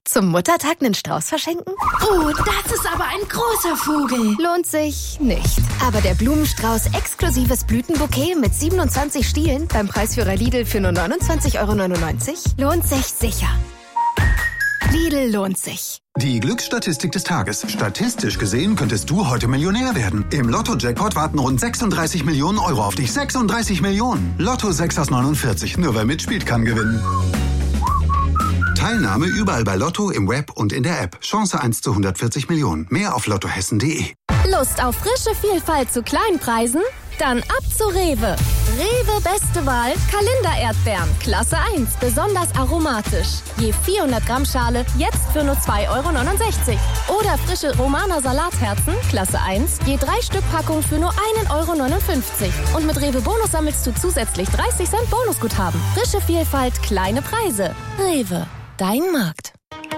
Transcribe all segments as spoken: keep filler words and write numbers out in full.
Zum Muttertag einen Strauß verschenken? Oh, das ist aber ein großer Vogel. Lohnt sich nicht. Aber der Blumenstrauß exklusives Blütenbouquet mit siebenundzwanzig Stielen beim Preisführer Lidl für nur neunundzwanzig Euro neunundneunzig lohnt sich sicher. Lidl lohnt sich. Die Glücksstatistik des Tages. Statistisch gesehen könntest du heute Millionär werden. Im Lotto-Jackpot warten rund sechsunddreißig Millionen Euro auf dich. sechsunddreißig Millionen. Lotto sechs aus neunundvierzig. Nur wer mitspielt, kann gewinnen. Teilnahme überall bei Lotto, im Web und in der App. Chance eins zu hundertvierzig Millionen. Mehr auf lottohessen punkt de. Lust auf frische Vielfalt zu Kleinpreisen? Dann ab zu Rewe. Rewe beste Wahl, Kalender-Erdbeeren, Klasse eins, besonders aromatisch. Je vierhundert Gramm Schale, jetzt für nur zwei Euro neunundsechzig. Oder frische Romaner Salatherzen, Klasse eins, je drei Stück Packung für nur ein Euro neunundfünfzig. Und mit Rewe Bonus sammelst du zusätzlich dreißig Cent Bonusguthaben. Frische Vielfalt, kleine Preise. Rewe, dein Markt.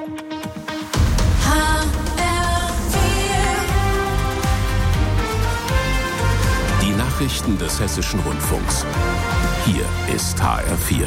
Nachrichten des Hessischen Rundfunks. Hier ist H R vier.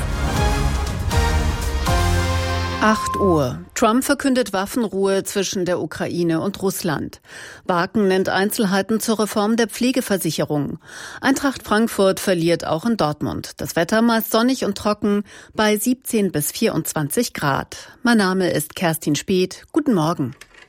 acht Uhr. Trump verkündet Waffenruhe zwischen der Ukraine und Russland. Wagen nennt Einzelheiten zur Reform der Pflegeversicherung. Eintracht Frankfurt verliert auch in Dortmund. Das Wetter meist sonnig und trocken bei siebzehn bis vierundzwanzig Grad. Mein Name ist Kerstin Speth. Guten Morgen.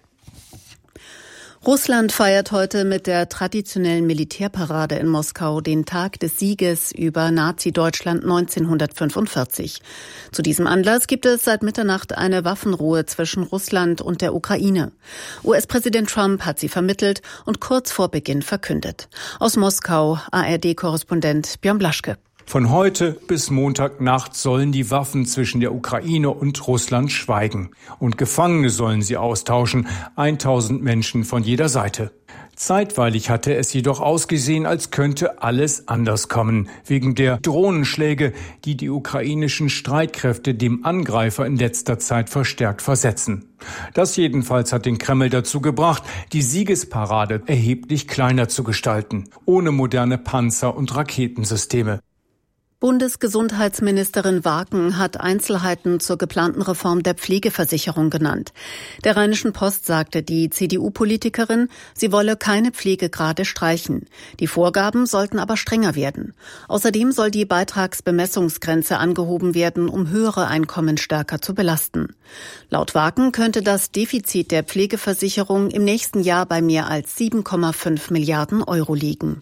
Russland feiert heute mit der traditionellen Militärparade in Moskau den Tag des Sieges über Nazi-Deutschland neunzehnhundertfünfundvierzig. Zu diesem Anlass gibt es seit Mitternacht eine Waffenruhe zwischen Russland und der Ukraine. U S-Präsident Trump hat sie vermittelt und kurz vor Beginn verkündet. Aus Moskau A R D-Korrespondent Björn Blaschke. Von heute bis Montagnacht sollen die Waffen zwischen der Ukraine und Russland schweigen. Und Gefangene sollen sie austauschen, tausend Menschen von jeder Seite. Zeitweilig hatte es jedoch ausgesehen, als könnte alles anders kommen, wegen der Drohnenschläge, die die ukrainischen Streitkräfte dem Angreifer in letzter Zeit verstärkt versetzen. Das jedenfalls hat den Kreml dazu gebracht, die Siegesparade erheblich kleiner zu gestalten, ohne moderne Panzer und Raketensysteme. Bundesgesundheitsministerin Wagen hat Einzelheiten zur geplanten Reform der Pflegeversicherung genannt. Der Rheinischen Post sagte die C D U-Politikerin, sie wolle keine Pflegegrade streichen. Die Vorgaben sollten aber strenger werden. Außerdem soll die Beitragsbemessungsgrenze angehoben werden, um höhere Einkommen stärker zu belasten. Laut Wagen könnte das Defizit der Pflegeversicherung im nächsten Jahr bei mehr als sieben Komma fünf Milliarden Euro liegen.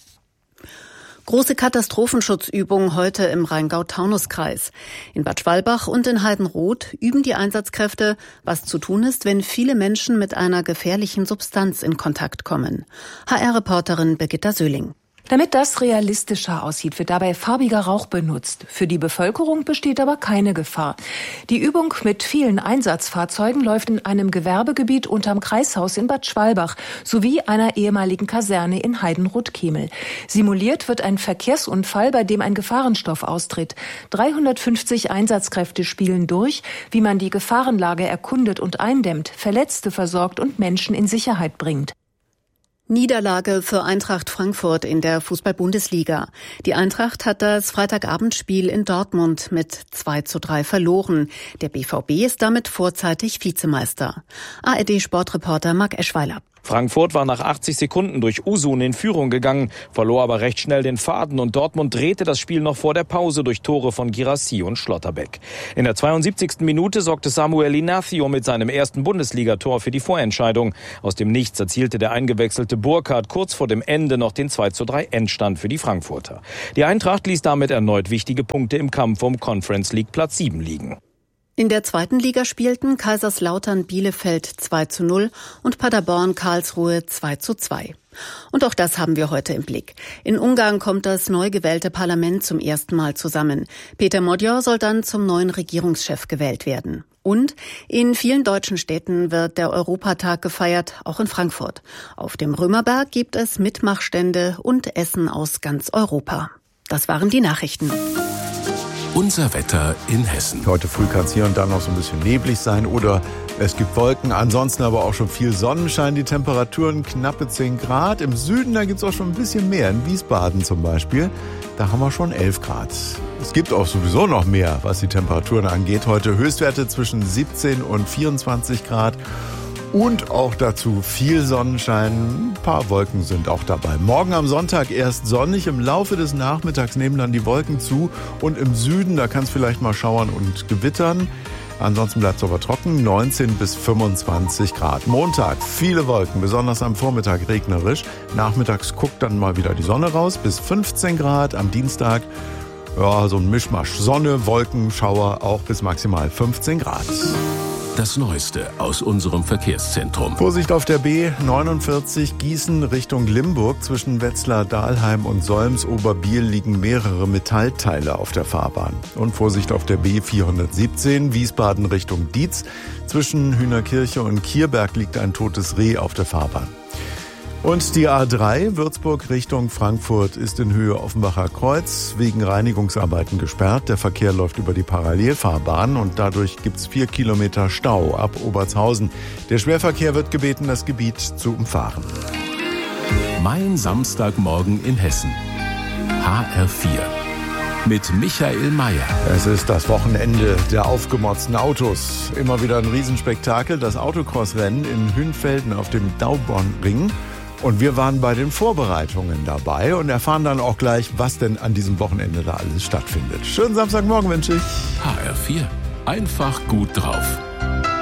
Große Katastrophenschutzübung heute im Rheingau-Taunus-Kreis. In Bad Schwalbach und in Heidenroth üben die Einsatzkräfte, was zu tun ist, wenn viele Menschen mit einer gefährlichen Substanz in Kontakt kommen. H R-Reporterin Birgitta Söhling. Damit das realistischer aussieht, wird dabei farbiger Rauch benutzt. Für die Bevölkerung besteht aber keine Gefahr. Die Übung mit vielen Einsatzfahrzeugen läuft in einem Gewerbegebiet unterm Kreishaus in Bad Schwalbach sowie einer ehemaligen Kaserne in Heidenroth-Kemel. Simuliert wird ein Verkehrsunfall, bei dem ein Gefahrenstoff austritt. dreihundertfünfzig Einsatzkräfte spielen durch, wie man die Gefahrenlage erkundet und eindämmt, Verletzte versorgt und Menschen in Sicherheit bringt. Niederlage für Eintracht Frankfurt in der Fußball-Bundesliga. Die Eintracht hat das Freitagabendspiel in Dortmund mit zwei zu drei verloren. Der B V B ist damit vorzeitig Vizemeister. A R D-Sportreporter Marc Eschweiler. Frankfurt war nach achtzig Sekunden durch Usun in Führung gegangen, verlor aber recht schnell den Faden und Dortmund drehte das Spiel noch vor der Pause durch Tore von Guirassy und Schlotterbeck. In der zweiundsiebzigsten Minute sorgte Samuel Inacio mit seinem ersten Bundesligator für die Vorentscheidung. Aus dem Nichts erzielte der eingewechselte Burkhardt kurz vor dem Ende noch den zwei zu drei Endstand für die Frankfurter. Die Eintracht ließ damit erneut wichtige Punkte im Kampf um Conference League Platz sieben liegen. In der zweiten Liga spielten Kaiserslautern Bielefeld zwei zu null und Paderborn Karlsruhe zwei zu zwei. Und auch das haben wir heute im Blick. In Ungarn kommt das neu gewählte Parlament zum ersten Mal zusammen. Peter Modjar soll dann zum neuen Regierungschef gewählt werden. Und in vielen deutschen Städten wird der Europatag gefeiert, auch in Frankfurt. Auf dem Römerberg gibt es Mitmachstände und Essen aus ganz Europa. Das waren die Nachrichten. Unser Wetter in Hessen. Heute früh kann es hier und da noch so ein bisschen neblig sein oder es gibt Wolken. Ansonsten aber auch schon viel Sonnenschein. Die Temperaturen knappe zehn Grad. Im Süden, da gibt es auch schon ein bisschen mehr. In Wiesbaden zum Beispiel, da haben wir schon elf Grad. es gibt auch sowieso noch mehr, was die Temperaturen angeht. Heute Höchstwerte zwischen siebzehn und vierundzwanzig Grad. Und auch dazu viel Sonnenschein, ein paar Wolken sind auch dabei. Morgen am Sonntag erst sonnig, im Laufe des Nachmittags nehmen dann die Wolken zu und im Süden, da kann es vielleicht mal schauern und gewittern. Ansonsten bleibt es aber trocken, neunzehn bis fünfundzwanzig Grad. Montag, viele Wolken, besonders am Vormittag regnerisch. Nachmittags guckt dann mal wieder die Sonne raus, bis fünfzehn Grad. Am Dienstag, ja, so ein Mischmasch. Sonne, Wolken, Schauer, auch bis maximal fünfzehn Grad. Das Neueste aus unserem Verkehrszentrum. Vorsicht auf der B neunundvierzig Gießen Richtung Limburg. Zwischen Wetzlar, Dahlheim und Solms-Oberbiel liegen mehrere Metallteile auf der Fahrbahn. Und Vorsicht auf der B vierhundertsiebzehn Wiesbaden Richtung Dietz. Zwischen Hühnerkirche und Kierberg liegt ein totes Reh auf der Fahrbahn. Und die A drei Würzburg Richtung Frankfurt ist in Höhe Offenbacher Kreuz wegen Reinigungsarbeiten gesperrt. Der Verkehr läuft über die Parallelfahrbahn und dadurch gibt es vier Kilometer Stau ab Obertshausen. Der Schwerverkehr wird gebeten, das Gebiet zu umfahren. Mein Samstagmorgen in Hessen. H R vier. Mit Michael Mayer. Es ist das Wochenende der aufgemotzten Autos. Immer wieder ein Riesenspektakel, das Autocross-Rennen in Hünfelden auf dem Daubornring. Und wir waren bei den Vorbereitungen dabei und erfahren dann auch gleich, was denn an diesem Wochenende da alles stattfindet. Schönen Samstagmorgen wünsche ich. H R vier. Einfach gut drauf.